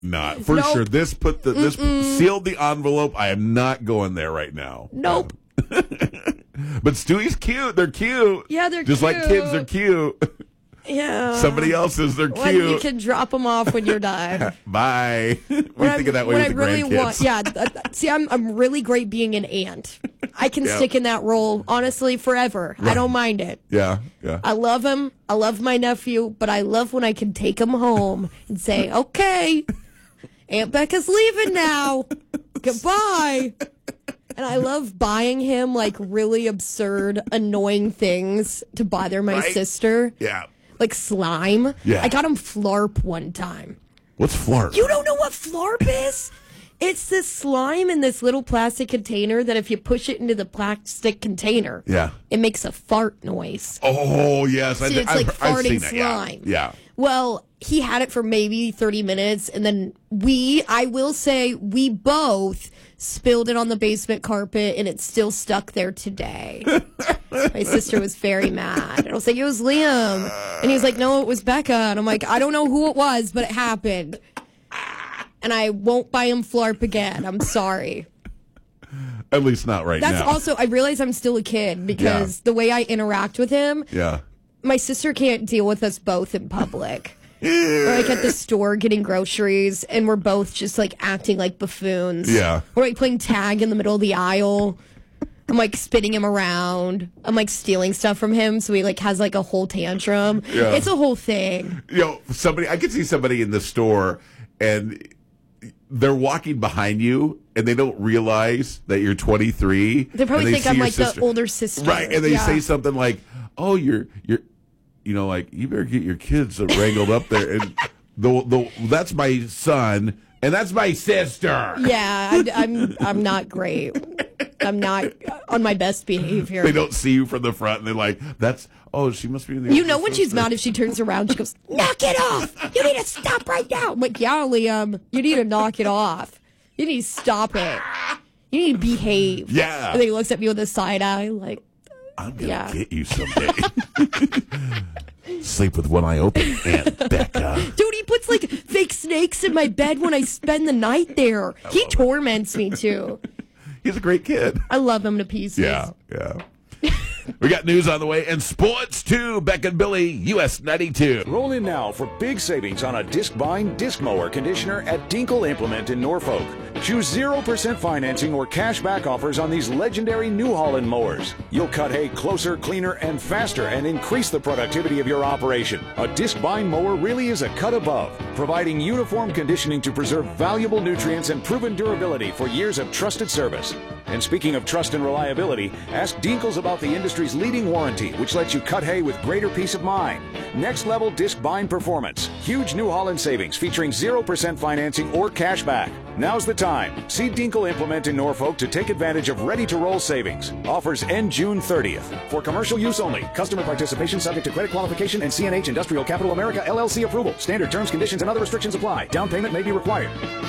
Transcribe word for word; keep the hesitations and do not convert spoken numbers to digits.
not. For Nope. sure. This put the this sealed the envelope. I am not going there right now. Nope. But Stewie's cute. They're cute. Yeah, they're Just cute. like kids, they're cute. Yeah. Somebody else's, they're When cute. you can drop them off when you're done. Bye. We When think of that way when with the I really grandkids. want, yeah. th- th- see, I'm I'm really great being an aunt. I can Yeah. stick in that role honestly forever. I don't mind it. Yeah, yeah. I love him. I love my nephew, but I love when I can take him home and say, "Okay, Aunt Becca's leaving now. Goodbye." And I love buying him like really absurd, annoying things to bother my Right? sister. Yeah. Like slime. Yeah. I got him Flarp one time. What's flarp? You don't know what Flarp is? It's this slime in this little plastic container that if you push it into the plastic container, Yeah. it makes a fart noise. Oh, yes. I, So it's I've, like I've farting seen that. Yeah. slime. Yeah. Well, he had it for maybe thirty minutes, and then we, I will say, we both spilled it on the basement carpet, and it's still stuck there today. My sister was very mad. And I was like, it was Liam. And he was like, no, it was Becca. And I'm like, I don't know who it was, but it happened. And I won't buy him Flarp again. I'm sorry. At least not right That's now. also, I realize I'm still a kid because the way I interact with him, Yeah. my sister can't deal with us both in public. We're like at the store getting groceries, and we're both just like acting like buffoons. Yeah. We're like playing tag in the middle of the aisle. I'm like spinning him around. I'm like stealing stuff from him, so he like has like a whole tantrum. Yeah. It's a whole thing. You know, somebody, I could see somebody in the store and they're walking behind you and they don't realize that you're twenty-three. They probably and think see I'm your like sister. the older sister. Right. And they Yeah. say something like, oh, you're, you're, you know, like, you better get your kids wrangled up there. And the, the, that's my son and that's my sister. Yeah, I, I'm I'm not great. I'm not on my best behavior. They don't see you from the front and they're like, that's, oh, she must be in the You know when she's mad if she turns around, she goes, knock it off. You need to stop right now. I'm like, yeah, Liam, you need to knock it off. You need to stop it. You need to behave. Yeah. And then he looks at me with a side eye like, I'm going to Yeah. get you someday. Sleep with one eye open, Aunt Becca. dude, he puts like fake snakes in my bed when I spend the night there. He torments me too. He's a great kid. I love him to pieces. Yeah, yeah. We got news on the way and sports too. Beck and Billy, U S ninety-two. Roll in now for big savings on a disc bind disc mower conditioner at Dinkle Implement in Norfolk. Choose zero percent financing or cash back offers on these legendary New Holland mowers. You'll cut hay closer, cleaner, and faster and increase the productivity of your operation. A disc bind mower really is a cut above, providing uniform conditioning to preserve valuable nutrients and proven durability for years of trusted service. And speaking of trust and reliability, ask Dinkles about the industry's leading warranty, which lets you cut hay with greater peace of mind. Next level disc bind performance. Huge New Holland savings featuring zero percent financing or cash back. Now's the time. See Dinkle Implement in Norfolk to take advantage of ready-to-roll savings. Offers end June thirtieth. For commercial use only. Customer participation subject to credit qualification and C N H Industrial Capital America L L C approval. Standard terms, conditions, and other restrictions apply. Down payment may be required.